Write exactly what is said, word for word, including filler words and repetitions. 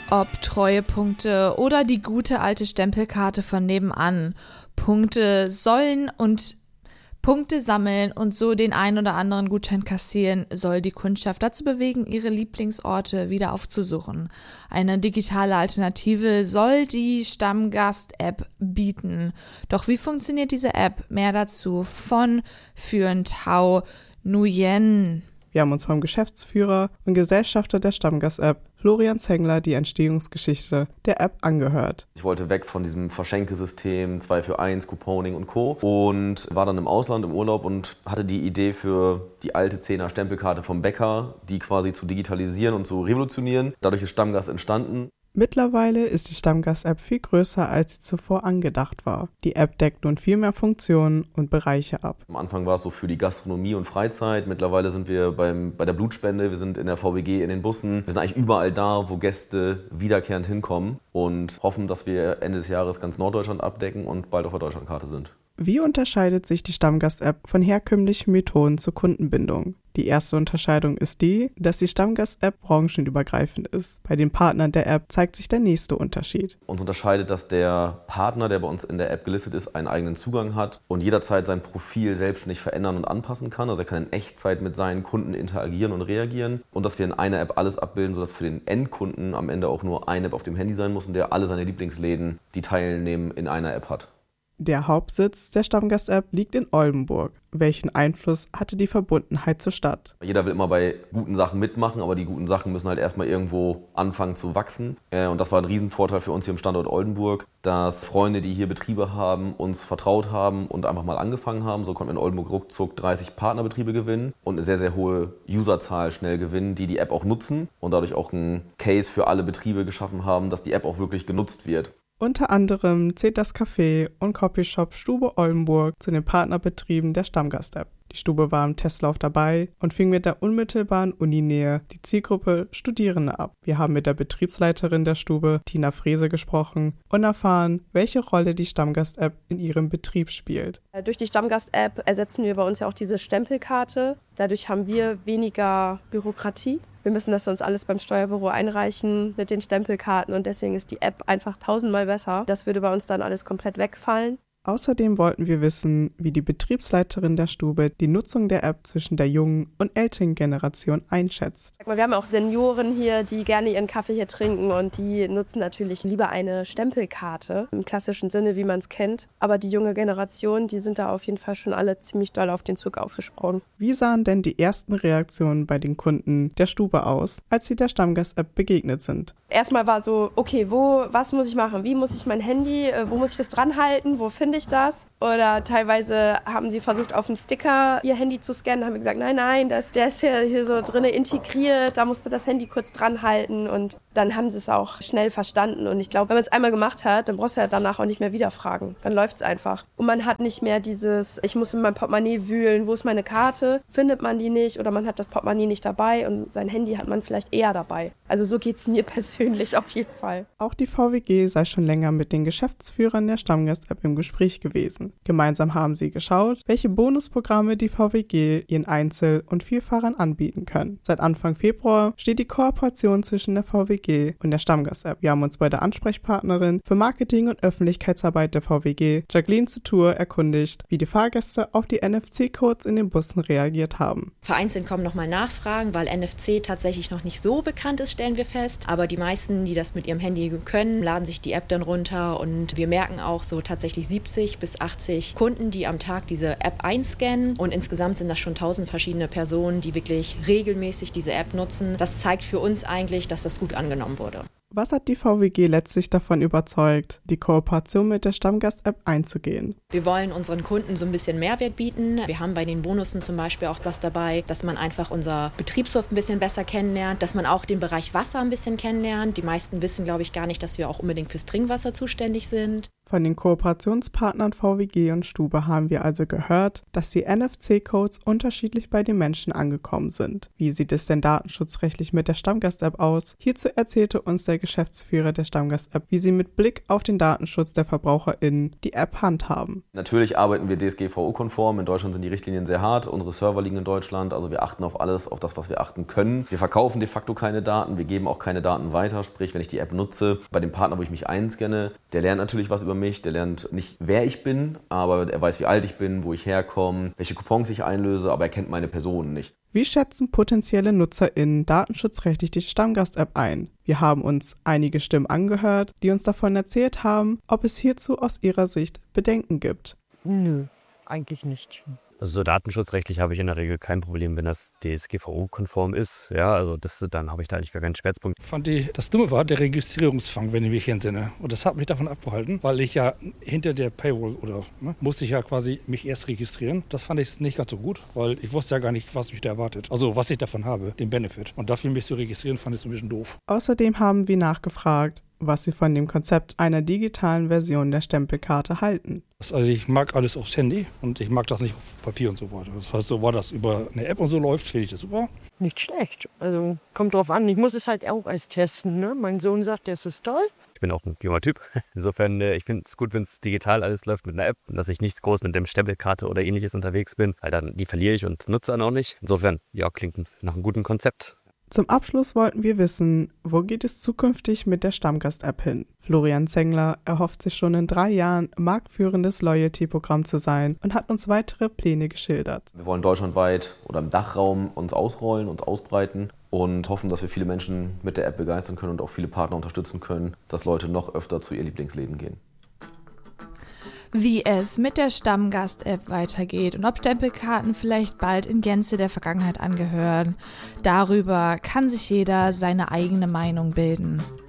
Ob Treuepunkte oder die gute alte Stempelkarte von nebenan. Punkte sollen und Punkte sammeln und so den ein oder anderen Gutschein kassieren, soll die Kundschaft dazu bewegen, ihre Lieblingsorte wieder aufzusuchen. Eine digitale Alternative soll die Stammgast-App bieten. Doch wie funktioniert diese App? Mehr dazu von Phuyen Thao Nguyen. Wir haben uns vom Geschäftsführer und Gesellschafter der Stammgast-App, Florian Zengler, die Entstehungsgeschichte der App angehört. Ich wollte weg von diesem Verschenkesystem, zwei für eins, Couponing und Co. Und war dann im Ausland im Urlaub und hatte die Idee für die alte Zehner Stempelkarte vom Bäcker, die quasi zu digitalisieren und zu revolutionieren. Dadurch ist Stammgast entstanden. Mittlerweile ist die Stammgast-App viel größer, als sie zuvor angedacht war. Die App deckt nun viel mehr Funktionen und Bereiche ab. Am Anfang war es so für die Gastronomie und Freizeit. Mittlerweile sind wir beim, bei der Blutspende, wir sind in der V W G, in den Bussen. Wir sind eigentlich überall da, wo Gäste wiederkehrend hinkommen und hoffen, dass wir Ende des Jahres ganz Norddeutschland abdecken und bald auf der Deutschlandkarte sind. Wie unterscheidet sich die Stammgast-App von herkömmlichen Methoden zur Kundenbindung? Die erste Unterscheidung ist die, dass die Stammgast-App branchenübergreifend ist. Bei den Partnern der App zeigt sich der nächste Unterschied. Uns unterscheidet, dass der Partner, der bei uns in der App gelistet ist, einen eigenen Zugang hat und jederzeit sein Profil selbstständig verändern und anpassen kann. Also er kann in Echtzeit mit seinen Kunden interagieren und reagieren. Und dass wir in einer App alles abbilden, sodass für den Endkunden am Ende auch nur eine App auf dem Handy sein muss und der alle seine Lieblingsläden, die teilnehmen, in einer App hat. Der Hauptsitz der Stammgast-App liegt in Oldenburg. Welchen Einfluss hatte die Verbundenheit zur Stadt? Jeder will immer bei guten Sachen mitmachen, aber die guten Sachen müssen halt erstmal irgendwo anfangen zu wachsen. Und das war ein Riesenvorteil für uns hier im Standort Oldenburg, dass Freunde, die hier Betriebe haben, uns vertraut haben und einfach mal angefangen haben. So konnten wir in Oldenburg ruckzuck dreißig Partnerbetriebe gewinnen und eine sehr, sehr hohe Userzahl schnell gewinnen, die die App auch nutzen und dadurch auch einen Case für alle Betriebe geschaffen haben, dass die App auch wirklich genutzt wird. Unter anderem zählt das Café und Copyshop Stube Oldenburg zu den Partnerbetrieben der Stammgast-App. Die Stube war im Testlauf dabei und fing mit der unmittelbaren Uninähe die Zielgruppe Studierende ab. Wir haben mit der Betriebsleiterin der Stube, Tina Frese, gesprochen und erfahren, welche Rolle die Stammgast-App in ihrem Betrieb spielt. Durch die Stammgast-App ersetzen wir bei uns ja auch diese Stempelkarte. Dadurch haben wir weniger Bürokratie. Wir müssen das sonst alles beim Steuerbüro einreichen mit den Stempelkarten und deswegen ist die App einfach tausendmal besser. Das würde bei uns dann alles komplett wegfallen. Außerdem wollten wir wissen, wie die Betriebsleiterin der Stube die Nutzung der App zwischen der jungen und älteren Generation einschätzt. Wir haben auch Senioren hier, die gerne ihren Kaffee hier trinken und die nutzen natürlich lieber eine Stempelkarte, im klassischen Sinne, wie man es kennt. Aber die junge Generation, die sind da auf jeden Fall schon alle ziemlich doll auf den Zug aufgesprungen. Wie sahen denn die ersten Reaktionen bei den Kunden der Stube aus, als sie der Stammgast-App begegnet sind? Erstmal war so, okay, wo, was muss ich machen? Wie muss ich mein Handy, wo muss ich das dran halten? Wo finde ich das? Oder teilweise haben sie versucht, auf dem Sticker ihr Handy zu scannen. Haben wir gesagt, nein, nein, das, der ist hier, hier so drin integriert. Da musst du das Handy kurz dran halten. Und dann haben sie es auch schnell verstanden. Und ich glaube, wenn man es einmal gemacht hat, dann brauchst du ja danach auch nicht mehr wieder fragen. Dann läuft es einfach. Und man hat nicht mehr dieses, ich muss in meinem Portemonnaie wühlen, wo ist meine Karte? Findet man die nicht oder man hat das Portemonnaie nicht dabei und sein Handy hat man vielleicht eher dabei. Also so geht es mir persönlich auf jeden Fall. Auch die V W G sei schon länger mit den Geschäftsführern der Stammgast-App im Gespräch gewesen. Gemeinsam haben sie geschaut, welche Bonusprogramme die V W G ihren Einzel- und Vielfahrern anbieten können. Seit Anfang Februar steht die Kooperation zwischen der V W G und der Stammgast-App. Wir haben uns bei der Ansprechpartnerin für Marketing und Öffentlichkeitsarbeit der V W G, Jacqueline Soutour, erkundigt, wie die Fahrgäste auf die N F C-Codes in den Bussen reagiert haben. Vereinzelt kommen nochmal Nachfragen, weil N F C tatsächlich noch nicht so bekannt ist, stellen wir fest. Aber die meisten, die das mit ihrem Handy können, laden sich die App dann runter und wir merken auch so tatsächlich siebzig bis achtzig Kunden, die am Tag diese App einscannen und insgesamt sind das schon tausend verschiedene Personen, die wirklich regelmäßig diese App nutzen. Das zeigt für uns eigentlich, dass das gut angenommen wurde. Was hat die V W G letztlich davon überzeugt, die Kooperation mit der Stammgast-App einzugehen? Wir wollen unseren Kunden so ein bisschen Mehrwert bieten. Wir haben bei den Bonussen zum Beispiel auch was dabei, dass man einfach unser Betriebshof ein bisschen besser kennenlernt, dass man auch den Bereich Wasser ein bisschen kennenlernt. Die meisten wissen, glaube ich, gar nicht, dass wir auch unbedingt fürs Trinkwasser zuständig sind. Von den Kooperationspartnern V W G und Stube haben wir also gehört, dass die N F C-Codes unterschiedlich bei den Menschen angekommen sind. Wie sieht es denn datenschutzrechtlich mit der Stammgast-App aus? Hierzu erzählte uns der Geschäftsführer der Stammgast-App, wie sie mit Blick auf den Datenschutz der VerbraucherInnen die App handhaben. Natürlich arbeiten wir D S G V O-konform. In Deutschland sind die Richtlinien sehr hart. Unsere Server liegen in Deutschland, also wir achten auf alles, auf das, was wir achten können. Wir verkaufen de facto keine Daten, wir geben auch keine Daten weiter. Sprich, wenn ich die App nutze, bei dem Partner, wo ich mich einscanne, der lernt natürlich was über mich. Der lernt nicht, wer ich bin, aber er weiß, wie alt ich bin, wo ich herkomme, welche Coupons ich einlöse, aber er kennt meine Person nicht. Wie schätzen potenzielle NutzerInnen datenschutzrechtlich die Stammgast-App ein? Wir haben uns einige Stimmen angehört, die uns davon erzählt haben, ob es hierzu aus ihrer Sicht Bedenken gibt. Nö, eigentlich nicht. Also so datenschutzrechtlich habe ich in der Regel kein Problem, wenn das D S G V O-konform ist. Ja, also das, dann habe ich da eigentlich gar keinen Schmerzpunkt. Fand ich, das Dumme war der Registrierungsfang, wenn ich mich entsinne. Und das hat mich davon abgehalten, weil ich ja hinter der Paywall oder ne, musste ich ja quasi mich erst registrieren. Das fand ich nicht ganz so gut, weil ich wusste ja gar nicht, was mich da erwartet. Also was ich davon habe, den Benefit. Und dafür mich zu registrieren, fand ich so ein bisschen doof. Außerdem haben wir nachgefragt, was sie von dem Konzept einer digitalen Version der Stempelkarte halten. Also ich mag alles aufs Handy und ich mag das nicht auf Papier und so weiter. Das heißt, so war das über eine App und so läuft, finde ich das super. Nicht schlecht. Also kommt drauf an. Ich muss es halt auch erst testen. Ne? Mein Sohn sagt, das ist toll. Ich bin auch ein junger Typ. Insofern, ich finde es gut, wenn es digital alles läuft mit einer App und dass ich nichts groß mit dem Stempelkarte oder ähnliches unterwegs bin, weil dann die verliere ich und nutze dann auch nicht. Insofern, ja, klingt nach einem guten Konzept. Zum Abschluss wollten wir wissen, wo geht es zukünftig mit der Stammgast-App hin? Florian Zengler erhofft sich schon in drei Jahren, marktführendes Loyalty-Programm zu sein und hat uns weitere Pläne geschildert. Wir wollen deutschlandweit oder im Dachraum uns ausrollen, uns ausbreiten und hoffen, dass wir viele Menschen mit der App begeistern können und auch viele Partner unterstützen können, dass Leute noch öfter zu ihr Lieblingsläden gehen. Wie es mit der Stammgast-App weitergeht und ob Stempelkarten vielleicht bald in Gänze der Vergangenheit angehören, darüber kann sich jeder seine eigene Meinung bilden.